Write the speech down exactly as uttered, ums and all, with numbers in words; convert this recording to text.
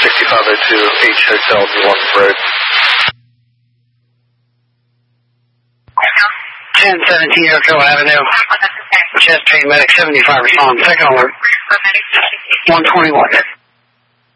sixty-five oh two H Hotel New Orleans Road. ten seventeen Oakville Avenue. Chest pain medic seventy-five respond. Second alert. one twenty-one.